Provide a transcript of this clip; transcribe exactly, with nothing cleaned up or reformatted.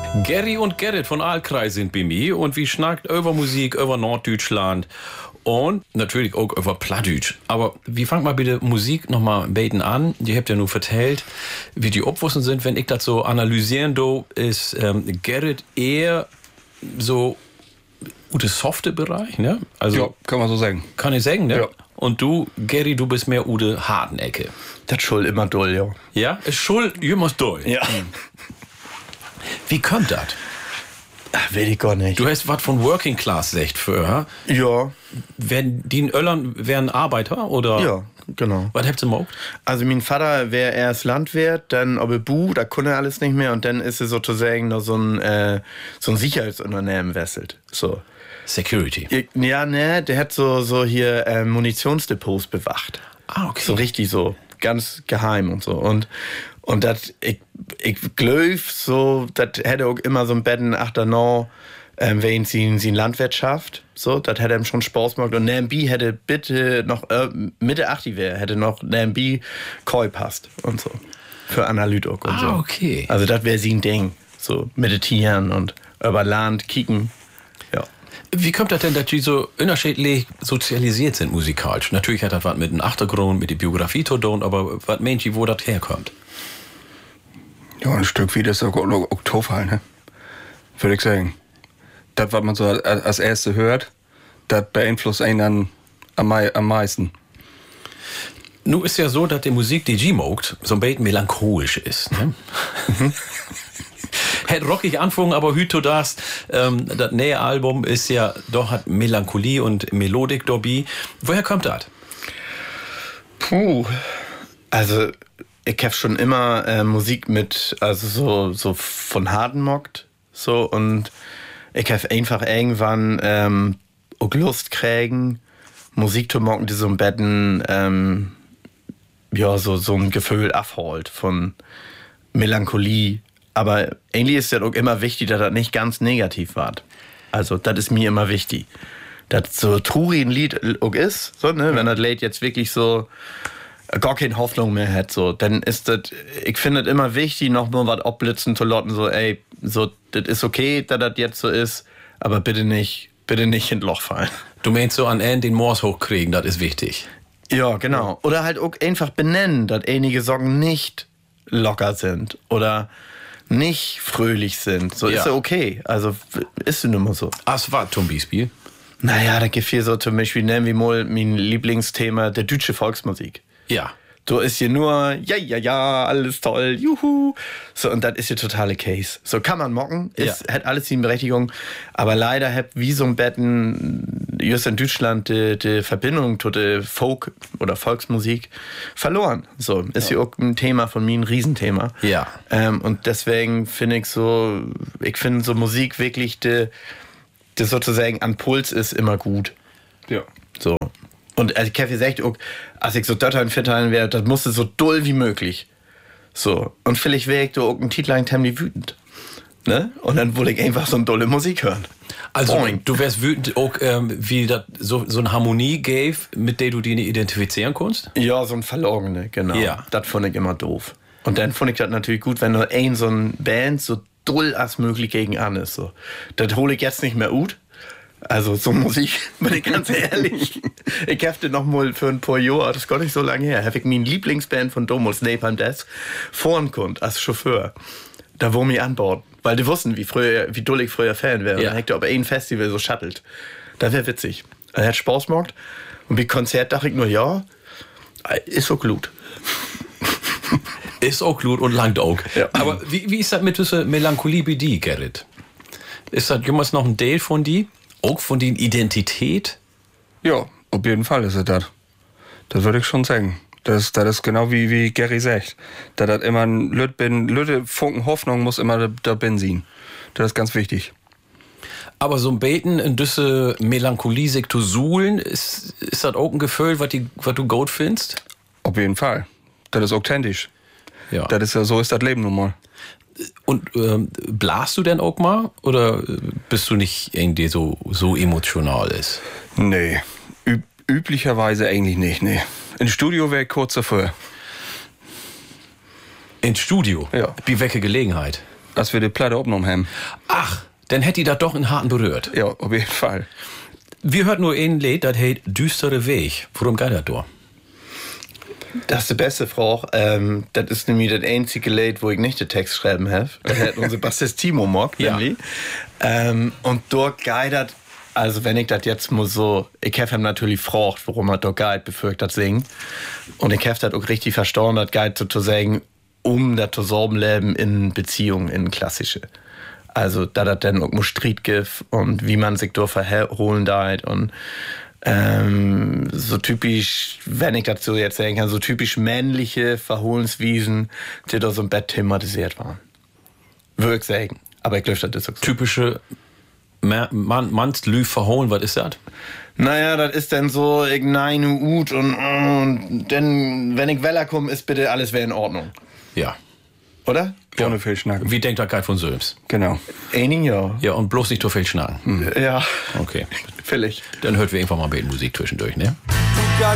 Gary und Gerrit von Aalkreis sind bei mir und wir schnackt über Musik, über Norddeutschland und natürlich auch über Plattdeutsch. Aber wir fangen mal bitte Musik nochmal beten an. Ihr habt ja nur vertellt, wie die Obwussen sind. Wenn ich das so analysieren do, ist ähm, Gerrit eher so der softe Bereich, ne? Also, ja, kann man so sagen. Kann ich sagen, ne? Ja. Und du, Gary, du bist mehr Ude harten Ecke. Das Schuld immer doll, ja. Ja? Ist Schuld immer doll. Ja. Wie kommt das? Ach, weiß ich gar nicht. Du hast was von Working Class gesagt für, Ja. Werden die in Öllern wären Arbeiter oder? Ja, genau. Was habt ihr gemacht? Also mein Vater wäre erst Landwirt, dann ob er Bu, da konnte er alles nicht mehr und dann ist er sozusagen noch so ein, äh, so ein Sicherheitsunternehmen wesselt. So. Security. Ich, ja, ne, der hat so, so hier äh, Munitionsdepots bewacht. Ah, okay. So richtig so, ganz geheim und so. Und, und das, ich, ich glaube so, das hätte auch immer so ein Betten achter noch, ähm, wenn sie, sie in Landwirtschaft, so, das hätte ihm schon Spaß gemacht. Und Nambi hätte bitte noch, äh, Mitte achtzig wäre, hätte noch Nambi Koi passt und so. Für Analytik und ah, so. okay. Also das wäre sein Ding. So, meditieren und über Land kicken. Ja. Wie kommt das denn, dass die so unterschiedlich sozialisiert sind musikalisch? Natürlich hat das was mit dem Achtergrund, mit der Biografie zu tun, aber was meint ihr, wo das herkommt? Ja, ein Stück wie das Oktoberfall, ne? Würde ich sagen. Das, was man so als Erste hört, das beeinflusst einen dann am, am meisten. Nun ist ja so, dass die Musik, die G mogt, so ein bisschen melancholisch ist, ne? Hätte rockig anfangen, aber hüto das, ähm, das nähe Album ist ja, doch hat Melancholie und Melodik dabei. Woher kommt das? Puh. Also, ich habe schon immer äh, Musik mit, also so, so von Harden mockt, so, und ich habe einfach irgendwann ähm, auch Lust kriegen, Musik zu mocken, die so ein Betten, ähm, ja, so, so ein Gefühl abholt von Melancholie. Aber eigentlich ist es auch immer wichtig, dass das nicht ganz negativ war. Also, das ist mir immer wichtig. Dass so traurig ein Lied auch ist, so, ne? Ja. Wenn das Lied jetzt wirklich so gar keine Hoffnung mehr hat, so, dann ist das, ich finde es immer wichtig, noch mal was abblitzen zu lotten, so, ey, so, das ist okay, dass das jetzt so ist, aber bitte nicht, bitte nicht in Loch fallen. Du meinst so an Ende den Moors hochkriegen, das ist wichtig. Ja, genau. Oder halt auch einfach benennen, dass einige Sorgen nicht locker sind oder nicht fröhlich sind. So ja. Ist ja okay. Also ist es nun mal so. Was war zum Beispiel? Naja, da gibt es hier so zum Beispiel, nennen wir mal mein Lieblingsthema, der deutsche Volksmusik. Ja. So ist hier nur, ja, ja, ja, alles toll, juhu. So, und das ist hier totale Case. So kann man mocken, ist, ja. Hat alles die Berechtigung. Aber leider hat wie so ein Betten, just in Deutschland, die, die Verbindung zu der Folk- oder Volksmusik verloren. So, ist ja. Hier auch ein Thema von mir, ein Riesenthema. Ja. Ähm, und deswegen finde ich so, ich finde so Musik wirklich, die, die sozusagen an Puls ist, immer gut. Ja. So. Und als Kaffee sagt, auch, als ich so Döttern verteilen wäre, das musste so doll wie möglich. So. Und vielleicht wäre ich da auch ein Titel ein Temli wütend. Ne? Und dann wollte ich einfach so eine dolle Musik hören. Also, Boing. Du wärst wütend auch, ähm, wie das so, so eine Harmonie gäbe, mit der du die identifizieren kannst? Ja, so ein Verlorene, genau. Ja. Das fand ich immer doof. Und dann fand ich das natürlich gut, wenn nur ein so ein Band so doll als möglich gegen an ist. So. Das hole ich jetzt nicht mehr gut. Also so Musik, bin ich ganz ehrlich. Ich habe noch mal für ein paar Jahre, das ist gar nicht so lange her, habe ich meine Lieblingsband von Domos, Napalm Death, fahren konnte als Chauffeur. Da wo mich an Bord. Weil die wussten, wie früher, wie doll ich früher Fan wäre. Ja. Und dann hätte ich aber ein Festival so shuttelt. Das wäre witzig. Er hat Spaß gemacht. Und bei Konzert dachte ich nur, ja, ist so gut. Ist auch gut und langt auch. Ja. Aber wie, wie ist das mit dieser Melancholie bei dir, Gerrit? Ist das jemals noch ein Teil von dir? Auch von der Identität? Ja, auf jeden Fall ist es das. Das würde ich schon sagen. Das, das ist genau wie, wie Gary sagt. Da das immer ein Lüt bin, Lütte Funken Hoffnung muss immer der, der Benzin. Das ist ganz wichtig. Aber so ein Beten in diese Melancholie sich zu suhlen, ist, ist das auch ein Gefühl, was, die, was du gut findest? Auf jeden Fall. Das ist authentisch. Ja. Das ist ja, so ist das Leben nun mal. Und ähm, blast du denn auch mal? Oder bist du nicht irgendwie so, so emotional ist? Nee, Üb- üblicherweise eigentlich nicht, nee. Ins Studio wäre ich kurz davor. Ins Studio? Ja. Wie welche Gelegenheit? als wir die Platte aufgenommen haben. Ach, dann hätte die da doch in Harten berührt. Ja, auf jeden Fall. Wir hört nur ein Lied, das heißt Düstere Weg. Worum geht das da? Das ist die beste Frage. Ähm, das ist nämlich das einzige Lied, wo ich nicht den Text schreiben habe. Das hat unser Bassist Timo Mock, Ja. nämlich. Ähm, und dort geht das, also wenn ich das jetzt mal so, ich habe ihm natürlich gefragt, warum er dort geht, bevor ich das singe. Und ich habe das auch richtig verstanden, das geht sozusagen um das Zusammenleben in Beziehungen, in klassische. Also, da das dann auch mal Streit gibt und wie man sich dort verholen darf und ähm, so typisch, wenn ich dazu jetzt sagen kann, so typisch männliche Verholenswiesen, die da so im Bett thematisiert waren. Würde ich sagen. Aber ich glaube, das ist auch so. Typische Ma- Mann, Manns Lü verholen, was ist das? Naja, das ist dann so, ich nein, ut und, und dann, wenn ich Weller komme, ist bitte alles wäre in Ordnung. Ja. Oder? Ohne viel schnacken. Wie denkt der Guy von Söms? Genau. Einigen ja. Ja, und bloß nicht zu viel schnacken. Ja, Okay. vielleicht. Dann hört wir einfach mal ein bisschen Musik zwischendurch, ne?